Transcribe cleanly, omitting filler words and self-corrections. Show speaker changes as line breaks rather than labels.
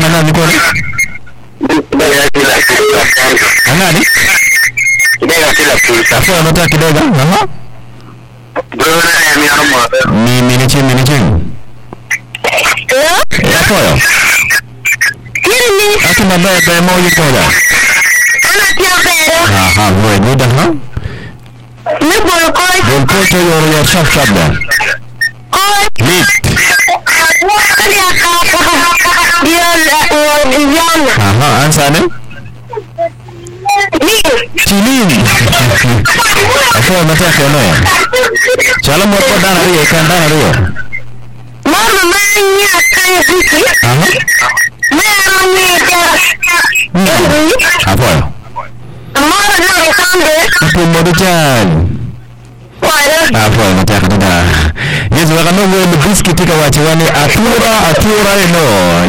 na nani kwa? Nani?
Kidega kila fursa.
Afu anataka kidega.
Bro na mimi
Mimi ni chini. Afu.
Kini.
Ati mabaya kwa moja moja.
Ana tiabere.
Aha, wewe muda
Ni bolkoi.
Bolkoi to your shaf da.
Oi.
Lit. Aha, ansa ne? Chilini. Afu anataka nini? Chala mo ko dana riyo kan dana riyo.
Mama manya kaya biki.
Aha.
Mama manya.
Apo.
Mama na kambe.
Apo modutan.
Wala.
Apo anataka dada. Yesu wakano wewe biscuit ka wachiwani atura no.